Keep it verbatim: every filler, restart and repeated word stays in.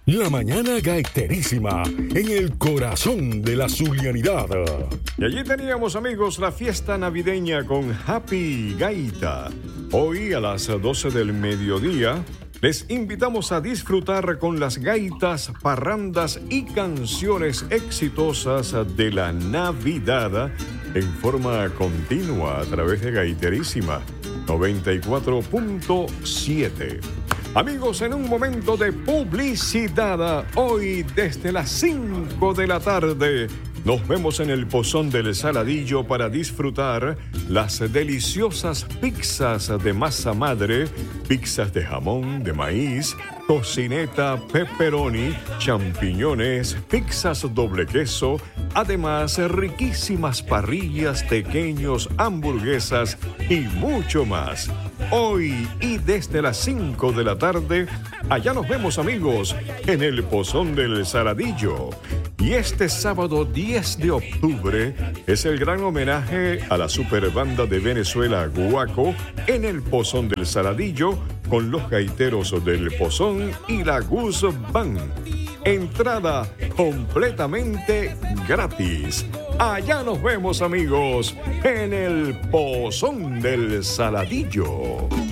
La mañana gaiterísima en el corazón de la zulianidad. Y allí teníamos, amigos, la fiesta navideña con Happy Gaita. Hoy a las doce del mediodía les invitamos a disfrutar con las gaitas, parrandas y canciones exitosas de la Navidad en forma continua a través de Gaiterísima noventa y cuatro punto siete. Amigos, en un momento de publicidad, hoy desde las cinco de la tarde, nos vemos en el Pozón del Saladillo para disfrutar las deliciosas pizzas de masa madre, pizzas de jamón, de maíz, tocineta, pepperoni, champiñones, pizzas doble queso, además riquísimas parrillas, pequeños, hamburguesas y mucho más. Hoy y desde las cinco de la tarde, allá nos vemos, amigos, en el Pozón del Saladillo. Y este sábado diez de octubre es el gran homenaje a la superbanda de Venezuela Guaco en el Pozón del Saladillo con los gaiteros del Pozón y la Gus Band. Entrada completamente gratis. Allá nos vemos, amigos, en el Pozón del Saladillo.